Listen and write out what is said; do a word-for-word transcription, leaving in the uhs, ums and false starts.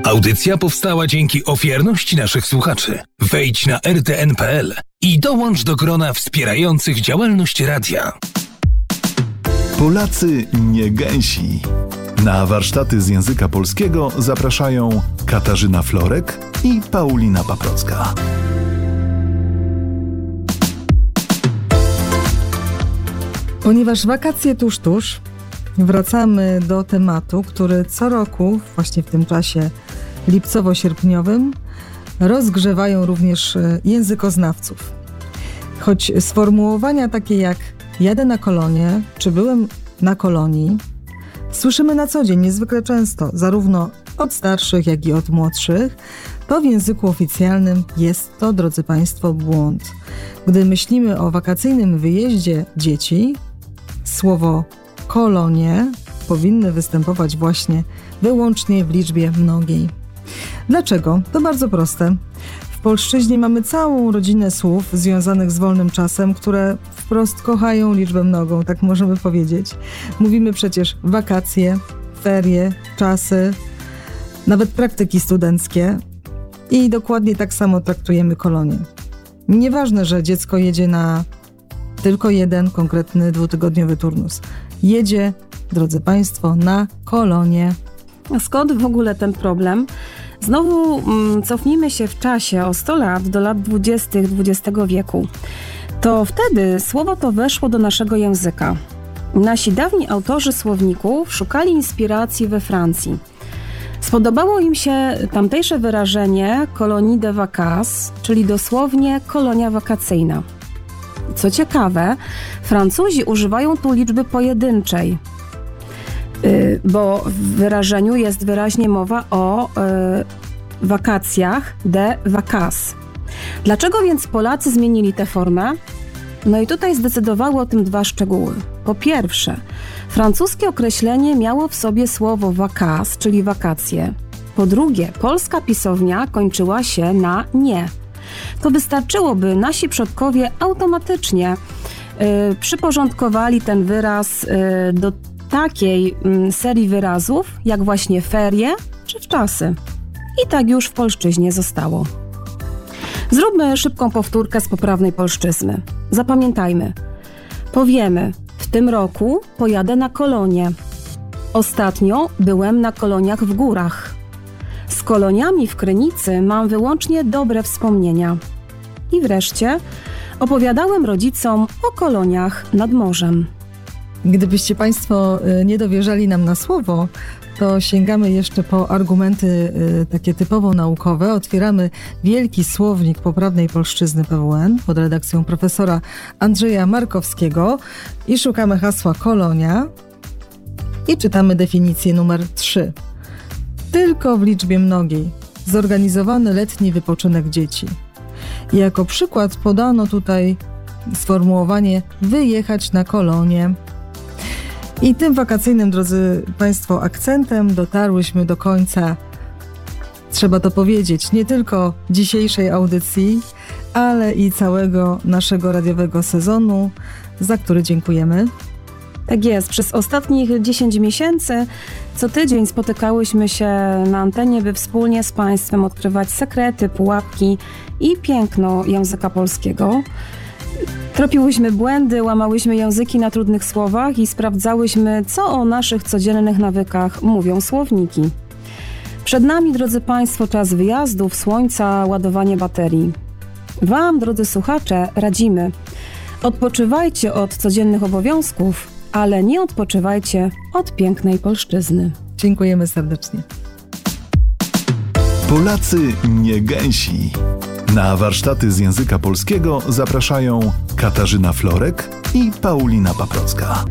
Audycja powstała dzięki ofiarności naszych słuchaczy. Wejdź na er te en kropka pe el i dołącz do grona wspierających działalność radia. Polacy nie gęsi. Na warsztaty z języka polskiego zapraszają Katarzyna Florek i Paulina Paprocka. Ponieważ wakacje tuż, tuż, wracamy do tematu, który co roku, właśnie w tym czasie lipcowo-sierpniowym, rozgrzewają również językoznawców. Choć sformułowania takie jak jadę na kolonie, czy byłem na kolonii, słyszymy na co dzień niezwykle często, zarówno od starszych, jak i od młodszych, to w języku oficjalnym jest to, drodzy Państwo, błąd. Gdy myślimy o wakacyjnym wyjeździe dzieci, słowo kolonie powinny występować właśnie wyłącznie w liczbie mnogiej. Dlaczego? To bardzo proste. W polszczyźnie mamy całą rodzinę słów związanych z wolnym czasem, które wprost kochają liczbę mnogą, tak możemy powiedzieć. Mówimy przecież wakacje, ferie, czasy, nawet praktyki studenckie i dokładnie tak samo traktujemy kolonie. Nieważne, że dziecko jedzie na tylko jeden konkretny dwutygodniowy turnus. Jedzie, drodzy Państwo, na kolonie. A skąd w ogóle ten problem? Znowu mm, cofnijmy się w czasie o sto lat, do lat dwudziestych dwudziestego wieku. To wtedy słowo to weszło do naszego języka. Nasi dawni autorzy słowników szukali inspiracji we Francji. Spodobało im się tamtejsze wyrażenie colonie de vacances, czyli dosłownie kolonia wakacyjna. Co ciekawe, Francuzi używają tu liczby pojedynczej, yy, bo w wyrażeniu jest wyraźnie mowa o yy, wakacjach de vacances. Dlaczego więc Polacy zmienili tę formę? No i tutaj zdecydowały o tym dwa szczegóły. Po pierwsze, francuskie określenie miało w sobie słowo vacances, czyli wakacje. Po drugie, polska pisownia kończyła się na nie. To wystarczyło, by nasi przodkowie automatycznie y, przyporządkowali ten wyraz y, do takiej y, serii wyrazów, jak właśnie ferie czy wczasy. I tak już w polszczyźnie zostało. Zróbmy szybką powtórkę z poprawnej polszczyzny. Zapamiętajmy. Powiemy, w tym roku pojadę na kolonie. Ostatnio byłem na koloniach w górach. Z koloniami w Krynicy mam wyłącznie dobre wspomnienia. I wreszcie opowiadałem rodzicom o koloniach nad morzem. Gdybyście Państwo nie dowierzali nam na słowo, to sięgamy jeszcze po argumenty y, takie typowo naukowe. Otwieramy wielki słownik poprawnej polszczyzny P W N pod redakcją profesora Andrzeja Markowskiego i szukamy hasła kolonia i czytamy definicję numer trzy. Tylko w liczbie mnogiej. Zorganizowany letni wypoczynek dzieci. I jako przykład podano tutaj sformułowanie wyjechać na kolonię. I tym wakacyjnym, drodzy Państwo, akcentem dotarłyśmy do końca, trzeba to powiedzieć, nie tylko dzisiejszej audycji, ale i całego naszego radiowego sezonu, za który dziękujemy. Tak jest, przez ostatnich dziesięć miesięcy co tydzień spotykałyśmy się na antenie, by wspólnie z Państwem odkrywać sekrety, pułapki i piękno języka polskiego. Tropiłyśmy błędy, łamałyśmy języki na trudnych słowach i sprawdzałyśmy, co o naszych codziennych nawykach mówią słowniki. Przed nami, drodzy Państwo, czas wyjazdów, słońca, ładowanie baterii. Wam, drodzy słuchacze, radzimy. Odpoczywajcie od codziennych obowiązków, ale nie odpoczywajcie od pięknej polszczyzny. Dziękujemy serdecznie. Polacy nie gęsi. Na warsztaty z języka polskiego zapraszają Katarzyna Florek i Paulina Paprocka.